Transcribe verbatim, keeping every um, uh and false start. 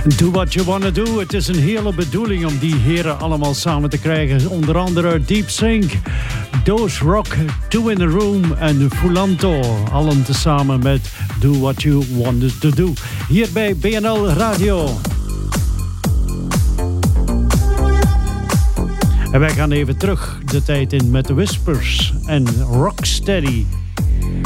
Do what you wanna do. Het is een hele bedoeling om die heren allemaal samen te krijgen. Onder andere Deep Sync, Dose Rock, Two in a Room en Fulanto. Allen tezamen met Do What You Wanted to Do. Hier bij B N L Radio. En wij gaan even terug de tijd in met de Whispers en Rocksteady.